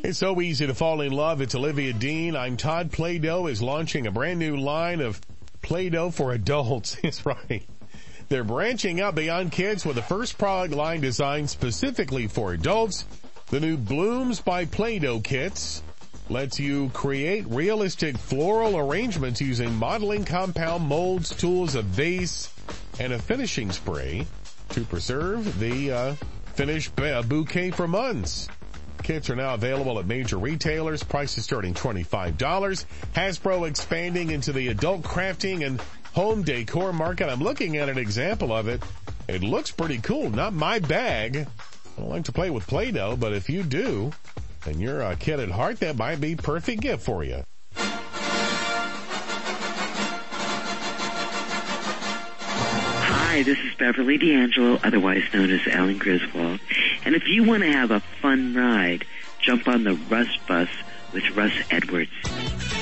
It's so easy to fall in love. It's Olivia Dean. I'm Todd. Play-Doh is launching a brand new line of Play-Doh for adults. That's right. They're branching out beyond kids with the first product line designed specifically for adults. The new Blooms by Play-Doh kits lets you create realistic floral arrangements using modeling compound, molds, tools, a vase, and a finishing spray to preserve the finished bouquet for months. Kits are now available at major retailers, prices starting $25. Hasbro expanding into the adult crafting and home decor market. I'm looking at an example of it. It looks pretty cool. Not my bag. I don't like to play with Play-Doh, but if you do, and you're a kid at heart, that might be a perfect gift for you. Hi, this is Beverly D'Angelo, otherwise known as Alan Griswold. And if you want to have a fun ride, jump on the Russ Bus with Russ Edwards.